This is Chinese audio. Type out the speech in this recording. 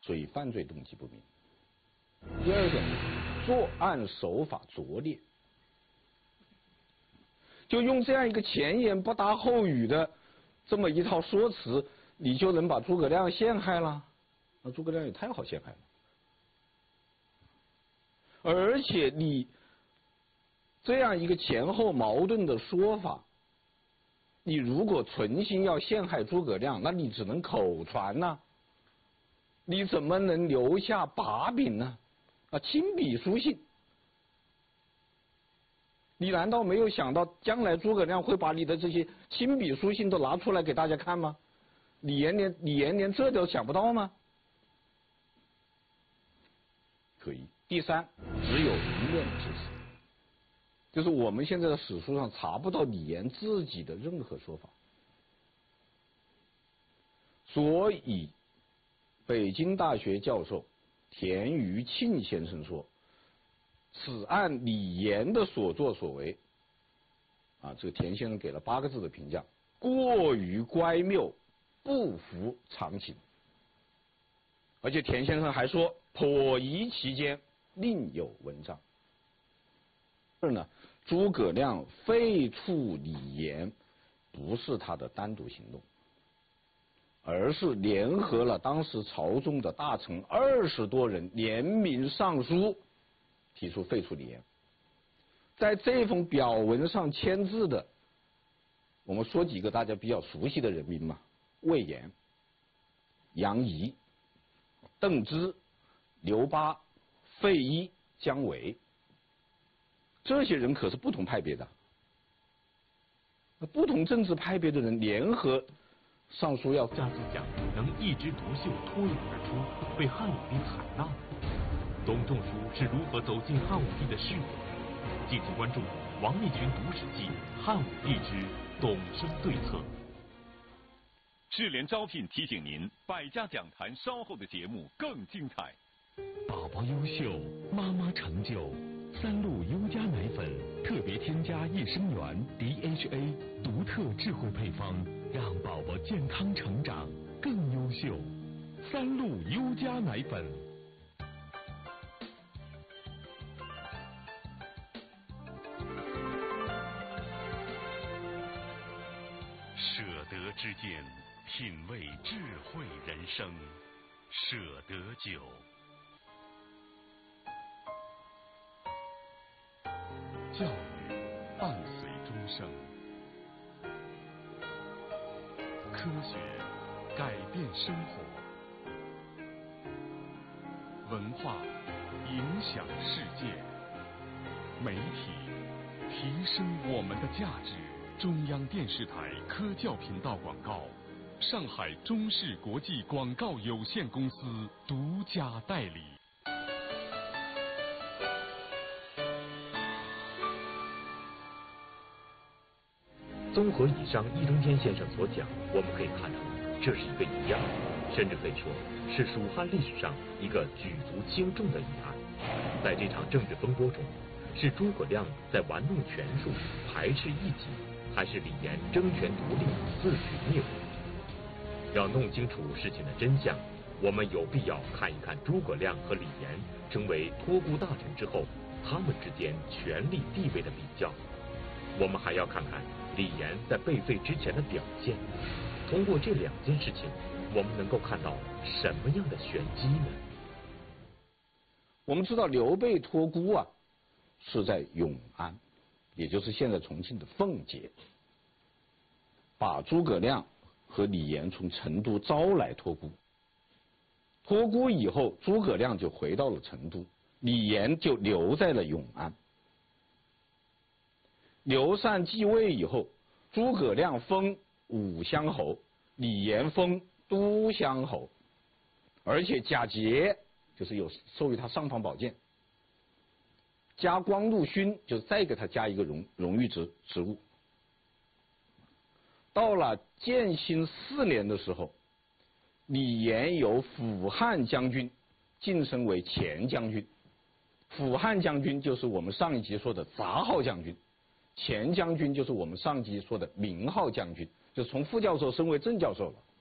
所以犯罪动机不明。第二个，作案手法拙劣，就用这样一个前言不搭后语的这么一套说辞，你就能把诸葛亮陷害了？那诸葛亮也太好陷害了。而且你这样一个前后矛盾的说法，你如果存心要陷害诸葛亮，那你只能口传呐，你怎么能留下把柄呢？亲笔书信，你难道没有想到将来诸葛亮会把你的这些亲笔书信都拿出来给大家看吗？李延连这都想不到吗？可以。第三，只有一面之词，就是我们现在的史书上查不到李严自己的任何说法，所以北京大学教授田余庆先生说，此案李严的所作所为，这个田先生给了8个字的评价：过于乖谬，不符常情。而且田先生还说，颇疑其间另有文章。二呢，诸葛亮废黜李严不是他的单独行动，而是联合了当时朝中的大臣20多人联名上书，提出废黜李严。在这封表文上签字的，我们说几个大家比较熟悉的人名嘛：魏延、杨仪、邓芝、刘巴、费祎、姜维。这些人可是不同派别的，不同政治派别的人联合上书要加自讲能一枝独秀脱颖而出，被汉武帝采纳。董仲舒是如何走进汉武帝的视野？敬请关注王立群读史记《汉武帝之董生对策》。 智联招聘提醒您，100家讲坛稍后的节目更精彩。 宝宝优秀，妈妈成就。3鹿优佳奶粉特别添加益生元 DHA， 独特智慧配方，让宝宝健康成长更优秀。3鹿优佳奶粉。 舍得之间，品味智慧人生。舍得酒。教育伴随终生，科学改变生活，文化影响世界，媒体提升我们的价值。中央电视台科教频道广告，上海中视国际广告有限公司独家代理。 综合以上易中天先生所讲，我们可以看出，这是一个疑案，甚至可以说是蜀汉历史上一个举足轻重的疑案。在这场政治风波中，是诸葛亮在玩弄权术、排斥异己，还是李严争权夺利、自取灭亡？要弄清楚事情的真相，我们有必要看一看诸葛亮和李严成为托孤大臣之后，他们之间权力地位的比较。我们还要看看李严在被废之前的表现。通过这2件事情，我们能够看到什么样的玄机呢？ 我们知道刘备托孤是在永安，也就是现在重庆的奉节，把诸葛亮和李严从成都招来托孤。托孤以后，诸葛亮就回到了成都，李严就留在了永安。刘禅继位以后，诸葛亮封武乡侯，李严封都乡侯，而且贾节就是有授予他尚方宝剑，加光禄勋，就是再给他加一个荣誉职务。到了建兴4年的时候，李严由辅汉将军晋升为前将军。辅汉将军就是我们上一集说的杂号将军，前将军就是我们上集说的名号将军，就是从副教授升为正教授了。